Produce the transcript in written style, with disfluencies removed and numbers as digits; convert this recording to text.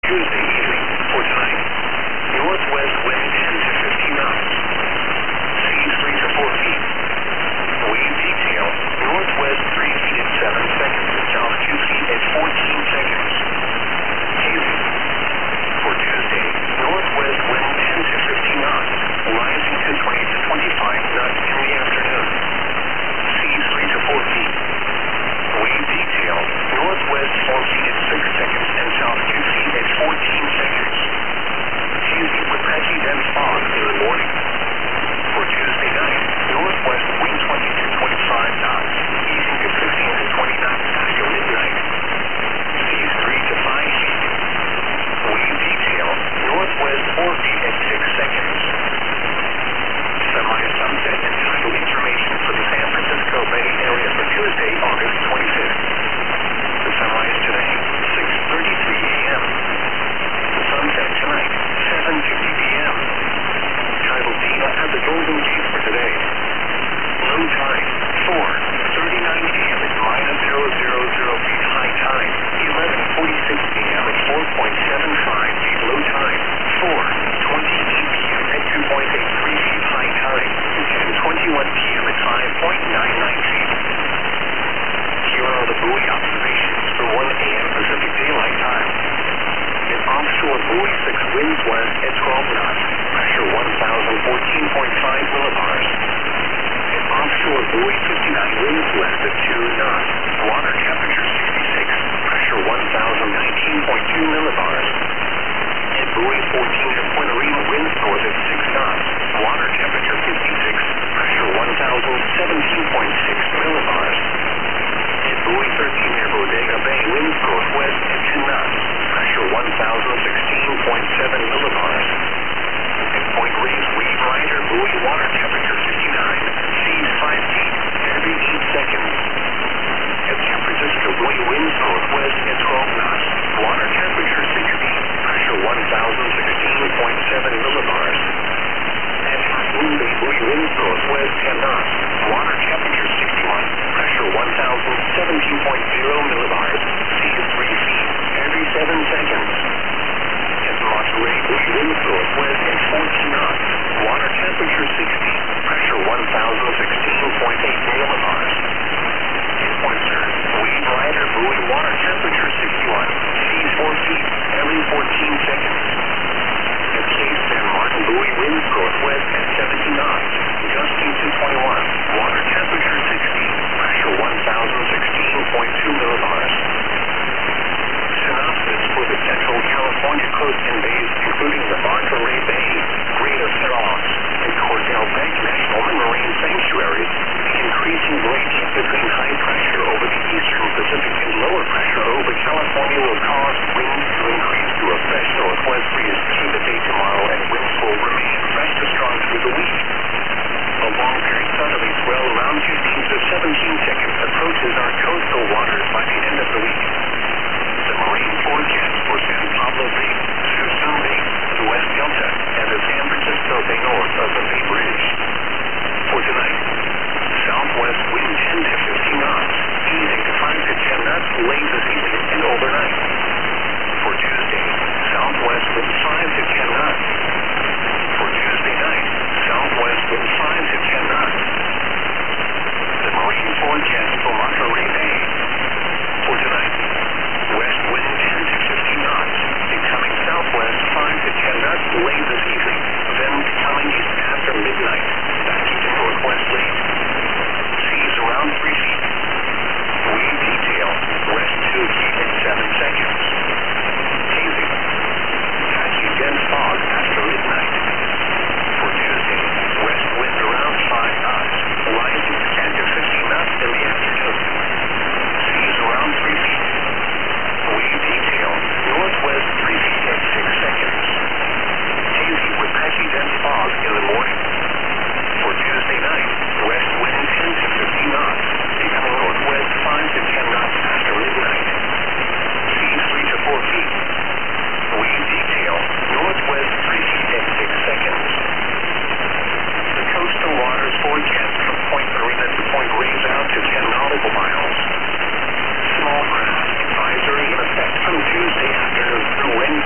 Tuesday evening, for tonight. Northwest wind 10 to 15 knots. Seas 3 to 4 feet. Wave detail, northwest 3 feet at 7 seconds and south 2 feet at 14 seconds. Hazy. For Tuesday, northwest wind 10 to 15 knots, rising to 20 to 25 knots in the afternoon. Seas 3 to 4 feet. Wave detail, northwest 4 feet at 6 seconds and south 2 feet at 14 seconds. Hazy with patchy dense fog in the morning. For Tuesday night, northwest wind 20 to 25 knots, easing to 15 to 20 knots after midnight. Seas 3 to 5 feet. Wave detail, northwest 4 feet at 6 seconds. Semi-sunset and tidal information for the San Francisco Bay Area for Tuesday, August 25th. The sunrise today, 6:33 a.m. The sunset tonight, 7:50 p.m. Tidal data at the Golden Gate for today. Low tide, 4:39 p.m. at -0.000 feet. High tide, 11:46 p.m. at 4.75 feet. Low tide, 4:28 p.m. at 2.83 feet. High tide, 10:21 p.m. at 5.99 feet. Here are the buoy observations for 1 a.m. Pacific Daylight Time. In offshore buoy 6 winds west at 12 knots, pressure 1,014.5 millibars. In offshore buoy 59 winds west at 2 knots, water temperature 66, pressure 1,019.2 millibars. In buoy 14 at Point Arena winds north at 6 knots, water temperature 56, pressure 1,017.6 millibars. In buoy 13 near Bodega Bay winds northwest at 10 knots, pressure 1,016.7 millibars. In Point Reeves Wave Rider buoy water temperature 59, seas 5 feet every 8 seconds. At San Francisco buoy winds northwest at 12 knots, water temperature 60, pressure 1,016.7 millibars. At Half Moon Bay buoy winds northwest 10 knots, water temperature 61, pressure 1,017.0 millibars, seas 3 feet every 7 seconds.